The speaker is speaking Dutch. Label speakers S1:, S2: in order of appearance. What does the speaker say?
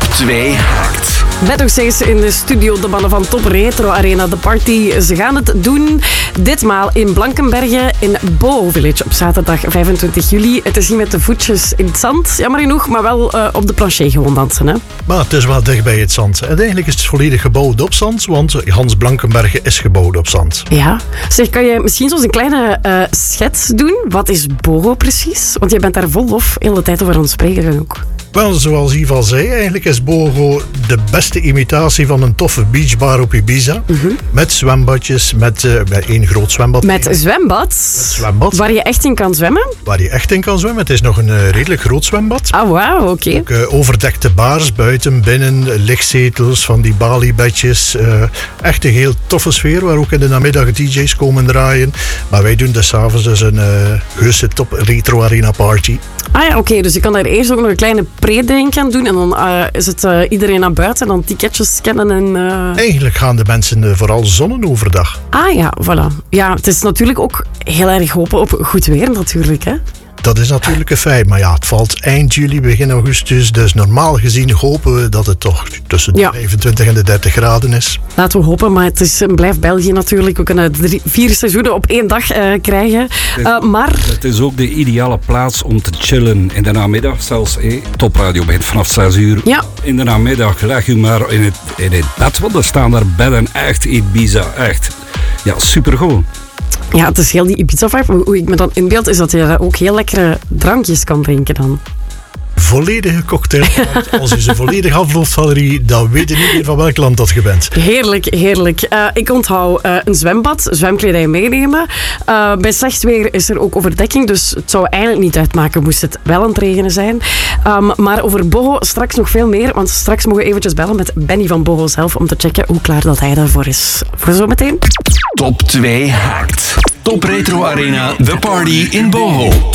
S1: Top 2 haakt.
S2: Met nog steeds in de studio de mannen van Top Retro Arena, de party. Ze gaan het doen ditmaal in Blankenberge in Boho Village op zaterdag 25 juli. Het is niet met de voetjes in het zand, jammer genoeg, maar wel op de plancher gewoon dansen. Hè?
S3: Maar het is wel dicht bij het zand. En eigenlijk is het volledig gebouwd op zand, want Hans Blankenberge is gebouwd op zand.
S2: Ja. Zeg, kan je misschien zo'n kleine schets doen? Wat is Boho precies? Want je bent daar vol of heel de tijd over aan het spreken ook.
S3: Wel, zoals Yves al zei, eigenlijk is Boho de beste imitatie van een toffe beachbar op Ibiza. Mm-hmm. Met zwembadjes, met één groot zwembad.
S2: Met zwembad?
S3: Met zwembad.
S2: Waar je echt in kan zwemmen?
S3: Waar je echt in kan zwemmen. Het is nog een redelijk groot zwembad.
S2: Ah, wauw, oké.
S3: Ook overdekte bars, buiten, binnen, lichtzetels, van die baliebedjes. Echt een heel toffe sfeer, waar ook in de namiddag DJ's komen draaien. Maar wij doen dus 's avonds dus een heuse top retro arena party.
S2: Ah ja, oké. Dus je kan daar eerst ook nog een kleine pre-drink aan doen en dan is het iedereen naar buiten en dan ticketjes scannen en...
S3: Eigenlijk gaan de mensen vooral zonnen overdag.
S2: Ah ja, voilà. Ja, het is natuurlijk ook heel erg hopen op goed weer natuurlijk, hè?
S3: Dat is natuurlijk een feit, maar ja, het valt eind juli, begin augustus. Dus normaal gezien hopen we dat het toch tussen de 25 en de 30 graden is.
S2: Laten we hopen, maar het is en blijft België natuurlijk. We kunnen 4 seizoenen op 1 dag krijgen. Maar...
S4: Het is ook de ideale plaats om te chillen in de namiddag. Zelfs Topradio begint vanaf 6 uur.
S2: Ja.
S4: In de namiddag leg je maar in het bed, want er staan daar bedden. Echt Ibiza, echt. Ja, supergoed.
S2: Ja, het is heel die Ibiza-vibe. Hoe ik me dan inbeeld, is dat je daar ook heel lekkere drankjes kan drinken dan.
S3: Volledige cocktail. Als je ze volledig afloopt, Valerie, dan weet je niet meer van welk land dat je bent.
S2: Heerlijk, heerlijk. Ik onthoud een zwembad, zwemkledij meenemen. Bij slecht weer is er ook overdekking, dus het zou eigenlijk niet uitmaken moest het wel aan het regenen zijn. Maar over Boho straks nog veel meer, want straks mogen we eventjes bellen met Benny van Boho zelf om te checken hoe klaar dat hij daarvoor is. Voor zometeen.
S1: Top 2 haakt. Top Retro Arena, the party in Boho.